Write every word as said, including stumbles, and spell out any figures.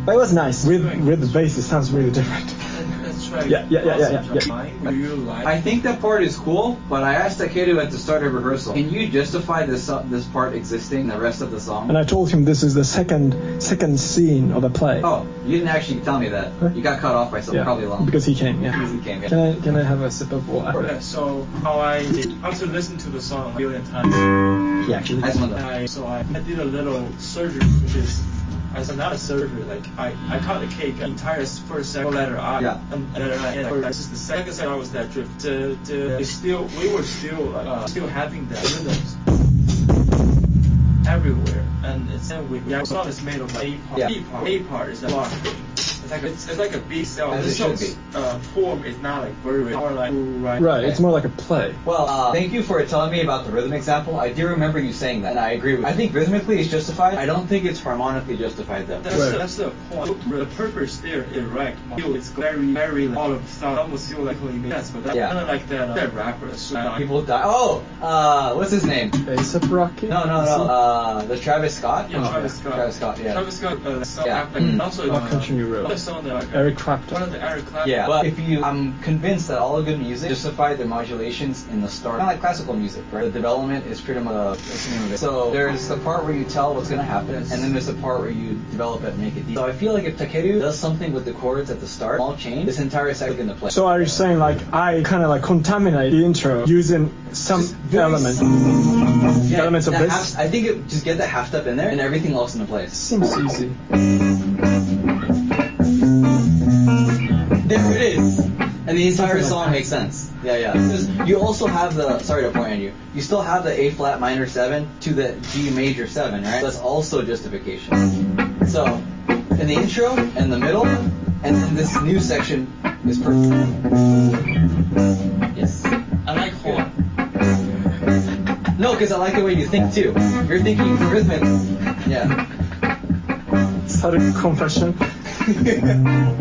But it was nice. With with the bass, it sounds really different. Let's try. Yeah, yeah, yeah, yeah, yeah, yeah. Do you like? I think that part is cool, but I asked Takeru at the start of rehearsal, can you justify this uh, this part existing in the rest of the song? And I told him this is the second second scene of the play. Oh, you didn't actually tell me that. Huh? You got cut off by someone Yeah, probably long. because he came. Yeah. Because he came. Yeah. Can I can I have a sip of water? Yeah, so how I after listening to the song a billion times, Yeah, actually. I just want and to. I so I, I did a little surgery, which is as not a surgery. Like I, I cut the cake, entire first second letter I, Yeah. and letter I, and this is the second side was that drift. The, the, it's still we were still like uh, still having that rhythms everywhere, and it's and we the song is made of like A part. Yeah. A part. A part is a block. It's like a, it's, it's like a B cell. As The it should song's, be. Uh, form is not like very or like right. Right, it's more like a play. Well, uh, thank you for telling me about the rhythm example. I do remember you saying that, and I agree with you. I think rhythmically it's justified. I don't think it's harmonically justified, though. That's, Right. the, that's the point. The purpose there is right. It's very, very like, all of the stuff. Almost feel like it makes sense, but that's Yeah. kind of like that, uh, that rapper. So, People die. Oh, uh, what's his name? A$AP Rocky? No, no, no. Uh, the Travis Scott. Yeah, Oh, Travis yeah. Scott. Travis Scott, yeah. Travis Scott. Uh, song Yeah. after, Mm. also What uh, Country You Road? Another song that like, Eric Clapton. one of the Eric Clapton. Yeah, but if you, I'm convinced that all good music justify the modulations in the start. Kind of like classical music, right? The development is pretty much uh, what's the name of it? So there's the part where you tell what's gonna happen, and then there's the part where you develop it and make it deep. So I feel like if Takeru does something with the chords at the start, small change, this entire second in the play. So are you saying like I kind of like contaminate the intro using some Just very element, Yeah, elements of that this? half- I think it, just get the half step in there, and everything else in the place. Seems easy. There it is. And the entire song makes sense. Yeah, yeah. Because you also have the, sorry to point on you, you still have the A flat minor seven to the G major seven, right? That's also justification. So, in the intro, and the middle, and then this new section is perfect. Yes. I like horn. No, because I like the way you think too. You're thinking rhythmic. Yeah. Sudden confession.